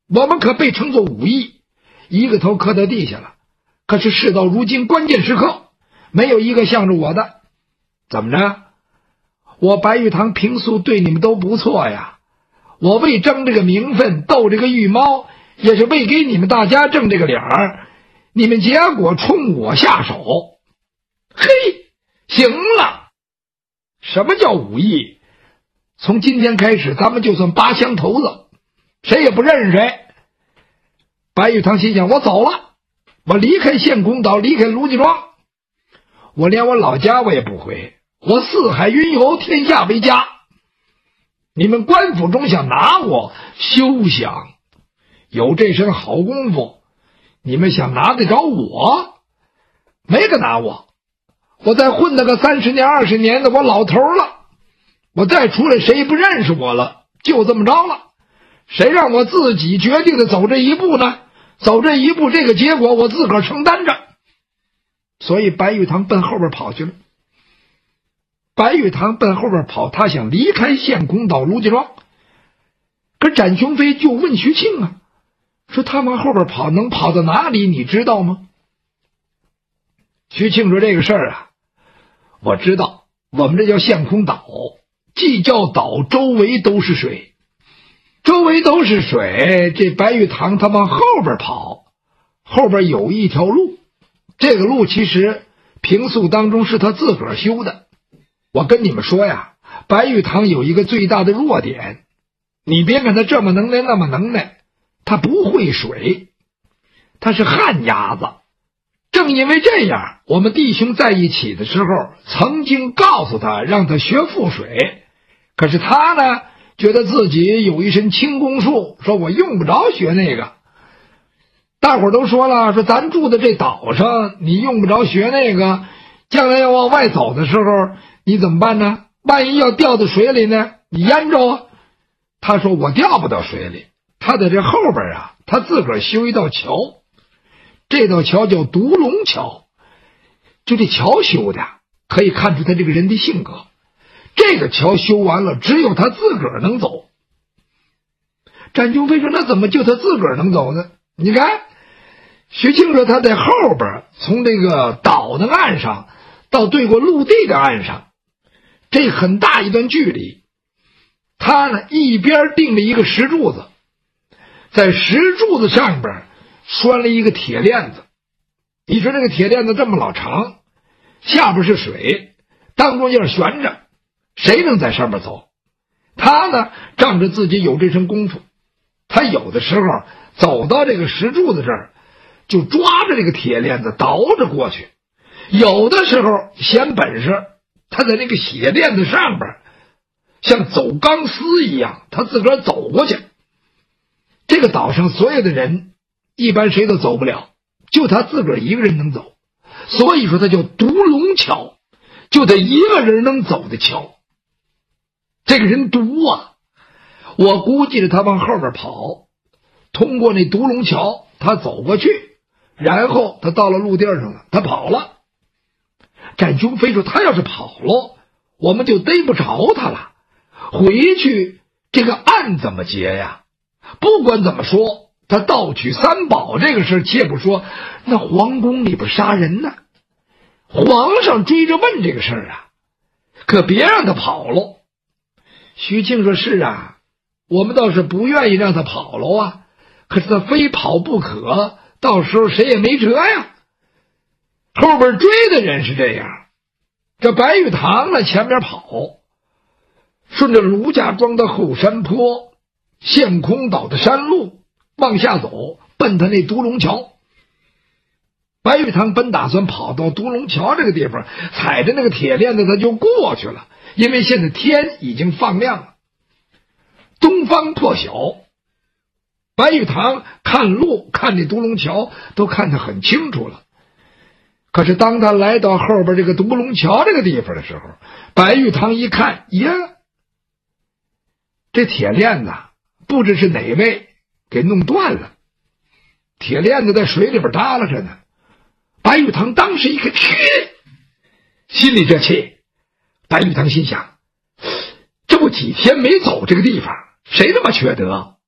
我们可被称作武艺，一个头磕到地下了。可是事到如今，关键时刻，没有一个向着我的。怎么着？我白玉堂平素对你们都不错呀，我为争这个名分，斗这个玉猫，也是为给你们大家挣这个脸儿，你们结果冲我下手。嘿，行了，什么叫武艺？从今天开始，咱们就算拔枪头子，谁也不认识谁。白玉堂心想，我走了，我离开县公岛，离开卢家庄，我连我老家我也不回，我四海云游，天下为家。你们官府中想拿我，休想！有这身好功夫，你们想拿得着我？没个拿我！我再混了个30年20年的，我老头了。我再出来，谁也不认识我了，就这么着了。谁让我自己决定的走这一步呢？走这一步，这个结果我自个儿承担着。所以白玉堂奔后边跑去了。白玉堂奔后边跑，他想离开县公岛卢家庄。可展雄飞就问徐庆啊，说他往后边跑能跑到哪里，你知道吗？徐庆说这个事儿啊，我知道，我们这叫县空岛，既叫岛，周围都是水。周围都是水，这白玉堂他往后边跑，后边有一条路，这个路其实平素当中是他自个儿修的。我跟你们说呀，白玉堂有一个最大的弱点，你别看他这么能耐那么能耐，他不会水，他是旱鸭子。正因为这样，我们弟兄在一起的时候曾经告诉他让他学覆水，可是他呢觉得自己有一身轻功术，说我用不着学那个。大伙都说了，说咱住的这岛上，你用不着学那个，将来要往外走的时候你怎么办呢？万一要掉到水里呢，你淹着啊。他说我掉不到水里，他在这后边啊，他自个儿修一道桥，这道桥叫独龙桥。就这桥修的可以看出他这个人的性格，这个桥修完了，只有他自个儿能走。展雄飞说那怎么就他自个儿能走呢？你看徐庆说他在后边，从这个岛的岸上到对过陆地的岸上，这很大一段距离。他呢一边钉了一个石柱子，在石柱子上边拴了一个铁链子。你说这个铁链子这么老长，下边是水，当中要是悬着，谁能在上面走？他呢仗着自己有这身功夫，他有的时候走到这个石柱子这儿，就抓着这个铁链子倒着过去。有的时候显本事，他在那个铁链子上边像走钢丝一样，他自个儿走过去。这个岛上所有的人一般谁都走不了，就他自个儿一个人能走，所以说他叫独龙桥，就他一个人能走的桥。这个人独啊，我估计着他往后边跑，通过那独龙桥他走过去，然后他到了陆地上了，他跑了。展雄飞说他要是跑了，我们就逮不着他了，回去这个案怎么结呀？不管怎么说，他盗取三宝这个事且不说，那皇宫里边杀人呢，皇上追着问这个事儿啊，可别让他跑了。徐庆说是啊，我们倒是不愿意让他跑了啊，可是他非跑不可，到时候谁也没辙呀。后边追的人是这样，这白玉堂呢前面跑，顺着卢家庄的后山坡，县空岛的山路往下走，奔他那独龙桥。白玉堂本打算跑到独龙桥这个地方，踩着那个铁链子他就过去了，因为现在天已经放亮了，东方破晓。白玉堂看路看这独龙桥都看得很清楚了。可是当他来到后边这个独龙桥这个地方的时候，白玉堂一看，呀，这铁链子不知是哪位给弄断了，铁链子在水里边耷拉着呢。白玉堂当时一看，心里这气。白玉堂心想，这不几天没走这个地方，谁他妈缺德？